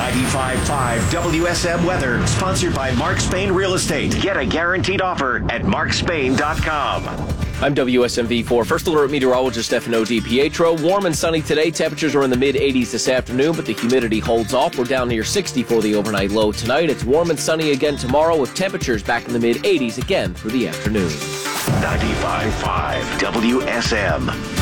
95.5 WSM weather, sponsored by Mark Spain Real Estate. Get a guaranteed offer at markspain.com. I'm WSMV4 First Alert meteorologist Stefano DiPietro. Warm and sunny today. Temperatures are in the mid-80s this afternoon, but the humidity holds off. We're down near 60 for the overnight low tonight. It's warm and sunny again tomorrow with temperatures back in the mid-80s again through the afternoon. 95.5 WSM.